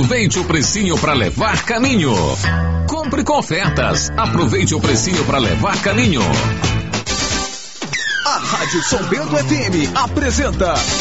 Aproveite o precinho para levar caminho. Compre com ofertas. Aproveite o precinho para levar caminho. A Rádio São Bento FM apresenta